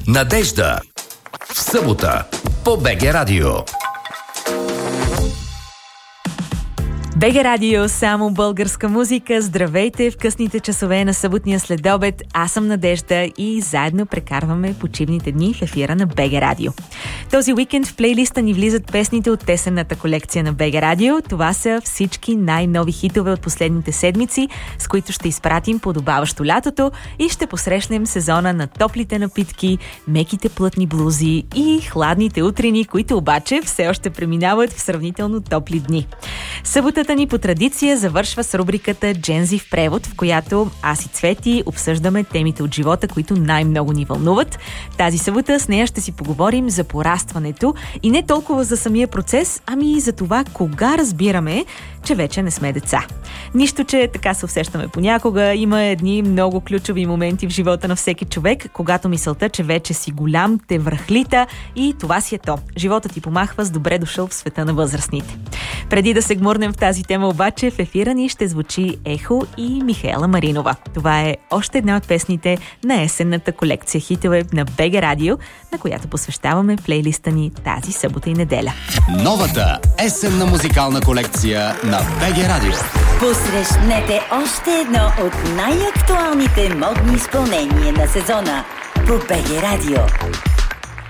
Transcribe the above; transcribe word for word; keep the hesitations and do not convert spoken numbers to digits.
Надежда. В събота по БГ Радио. БГ Радио, само българска музика. Здравейте в късните часове на съботния следобед. Аз съм Надежда и заедно прекарваме почивните дни в ефира на БГ Радио. Този уикенд в плейлиста ни влизат песните от тесенната колекция на БГ Радио. Това са всички най-нови хитове от последните седмици, с които ще изпратим подобаващо лятото и ще посрещнем сезона на топлите напитки, меките плътни блузи и хладните утрини, които обаче все още преминават в сравнително топли дни. Съботата ни по традиция завършва с рубриката Джензи в превод, в която аз и Цвети обсъждаме темите от живота, които най-много ни вълнуват. Тази събота с нея ще си поговорим за порастването и не толкова за самия процес, ами и за това кога разбираме, че вече не сме деца. Нищо, че така се усещаме понякога. Има едни много ключови моменти в живота на всеки човек, когато мисълта, че вече си голям, те връхлита и това си е то. Животът ти помахва с добре дошъл в света на възрастните. Преди да се гмурнем в тази тема обаче, в ефира ни ще звучи Ехо и Михаела Маринова. Това е още една от песните на есенната колекция хитове на БГ Радио, на която посвещаваме плейлиста ни тази събота и неделя. Новата есенна музикална колекция на БГ Радио. Посрещнете още едно от най-актуалните модни изпълнения на сезона по БГ Радио.